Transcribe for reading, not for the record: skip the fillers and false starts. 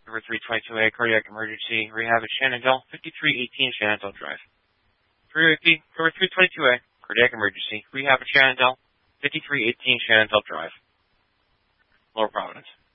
Number 322A, cardiac emergency, rehab at Shenandoah, 5318 Shenandoah Drive. 3AP, number 322A, cardiac emergency, rehab at Shenandoah, 5318 Shenandoah Drive. Lower Providence.